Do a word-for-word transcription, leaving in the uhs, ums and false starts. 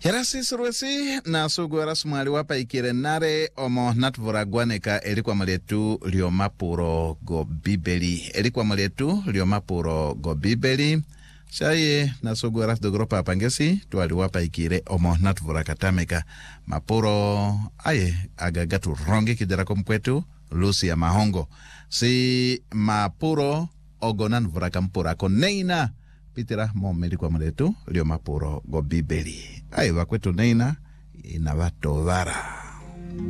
Herasi suruesi na sugwara sumali wapa ikire nare omo natvora gwaneka erikwa maletu lio mapuro go bibeli. Erikwa maletu lio mapuro go bibeli. Shaye na sugwara dogropa apangesi tuwali wapa ikire omo natvora katameka mapuro aye agagatu rongi kijarako mkwetu lusi ya mahongo. Si mapuro ogonan vrakampura koneina pitira mo merikwa maletu lio mapuro go bibeli. Aye wakwetu neina inavato vara.